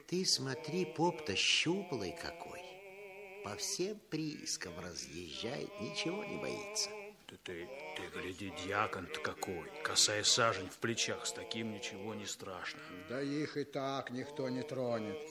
Ты смотри, поп-то щуплый какой. По всем приискам разъезжает, ничего не боится. Да ты гляди, дьякон-то какой. Косая сажень в плечах, с таким ничего не страшно. Да их и так никто не тронет.